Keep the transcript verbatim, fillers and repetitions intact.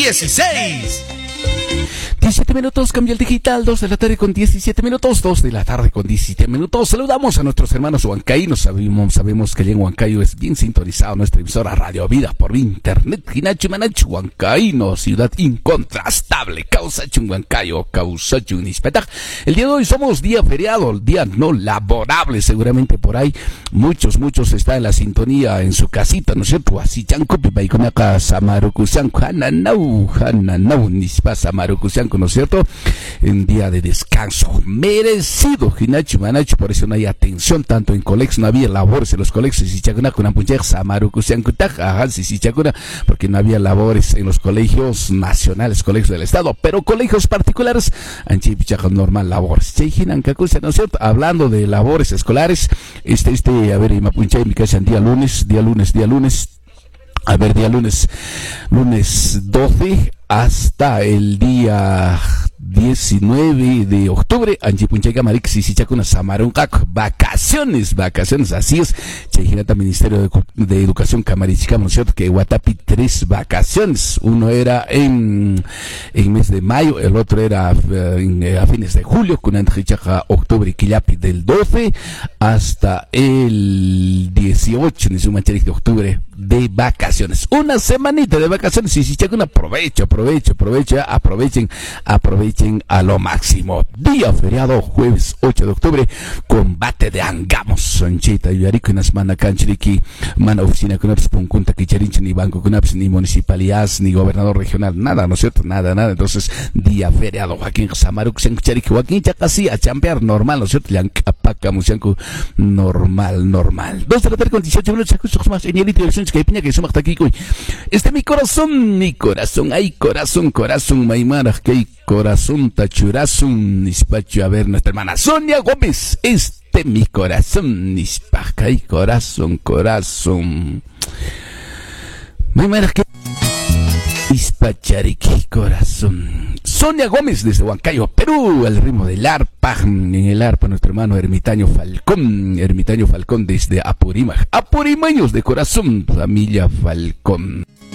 dieciséis. diecisiete minutos, cambia el digital, dos de la tarde con diecisiete minutos, dos de la tarde con diecisiete minutos. Saludamos a nuestros hermanos huancaínos. Sabemos, sabemos que allá en Huancayo es bien sintonizado nuestra emisora Radio Vida por internet. Hinachu Manachu Huancaíno, ciudad incontrastable. Causachun Huancayo, Causachun Nispetag. El día de hoy somos día feriado, día no laborable. Seguramente por ahí muchos, muchos están en la sintonía en su casita, ¿no es cierto? Así chanco, pipaikunaka, samarukusanku, hananau, hananau, nispa, samarukusanku, ¿no es cierto? Un día de descanso merecido, Hinachu Manachu. Por eso no hay atención tanto en colegios, no había labores en los colegios, si chacuna con ampunchek, samarukusanku, ajá, si si chacuna, porque no había labores en los colegios nacionales, colegios del estado, pero colegios particulares, anchipichaca normal labores. Chejinan kakusa, ¿no es cierto? Hablando de labores escolares, este, este, a ver, mapunchay, mi casa, día lunes, día lunes, día lunes, a ver, día lunes, lunes doce hasta el día diecinueve de octubre, Anchipunchayca Marix y Sichacuna Samaruncac, vacaciones, vacaciones, así es, Chejinata Ministerio de, de Educación Camarichica, ¿no es cierto? Que Guatapi tres vacaciones, uno era en, en mes de mayo, el otro era en, a fines de julio, con Anchichaca octubre y Quillapi del doce hasta el dieciocho, en su mancherich de octubre, de vacaciones, una semanita de vacaciones, y Sichacuna aprovecho, aprovecho, aprovecho, aprovechen, aprovechen a lo máximo. Día feriado, jueves ocho de octubre, combate de Angamos, Sonchita, Yarico, en Asmana, Canchiriqui, Mana Oficina, Cunaps, Punkunta, Quicharincha, ni Banco Cunaps, ni Municipalidad, ni Gobernador Regional, nada, ¿no es cierto? Nada, nada. Entonces, día feriado, Joaquín Samaruc, Sanchariqui, Joaquín Chacasí, a champear, normal, ¿no es cierto? Yancapaca, Musianco, normal, normal. Dos de la tarde con dieciocho minutos, acustos más, en el litro de que piña que somos aquí, este mi corazón, mi corazón, ay, corazón, corazón, maimara, que hay corazón, tachurazón, nispacho, a ver, nuestra hermana Sonia Gómez, este mi corazón, nispaca, ay, corazón, corazón, maimara, que Ispachariqui, corazón. Sonia Gómez desde Huancayo, Perú, al ritmo del arpa, en el arpa nuestro hermano Ermitaño Falcón, Ermitaño Falcón desde Apurímac, apurimaños de corazón, familia Falcón.